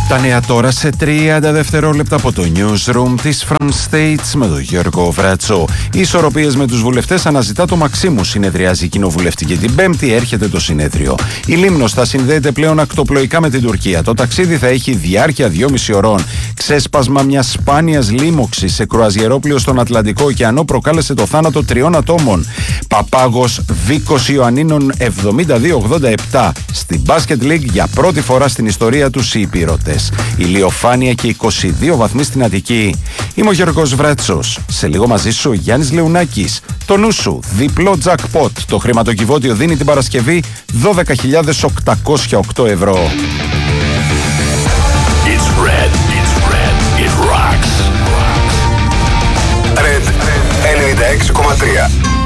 Τα νέα τώρα σε 30 δευτερόλεπτα από το newsroom της Front States με τον Γιώργο Βρατσό. Οι ισορροπίες με τους βουλευτές αναζητά το Μαξίμου. Συνεδριάζει η κοινοβουλευτική την Πέμπτη, έρχεται το συνέδριο. Η Λίμνος θα συνδέεται πλέον ακτοπλοϊκά με την Τουρκία. Το ταξίδι θα έχει διάρκεια 2,5 ωρών. Ξέσπασμα μιας σπάνιας λίμωξης σε κρουαζιερόπλοιο στον Ατλαντικό ωκεανό προκάλεσε το θάνατο 3 ατόμων. Παπάγος Βίκος Ιωαννίνων 72-87 στην Basket League για πρώτη φορά στην ιστορία τους οι υπήρωτες. Ηλιοφάνεια και 22 βαθμοί στην Αττική. Είμαι ο Γιώργος Βρατσός. Σε λίγο μαζί σου Γιάννης Λεουνάκης. Το νου σου, διπλό jackpot. Το χρηματοκιβώτιο δίνει την Παρασκευή 12.808 ευρώ. It's red. It's red. It rocks. Red 96,3.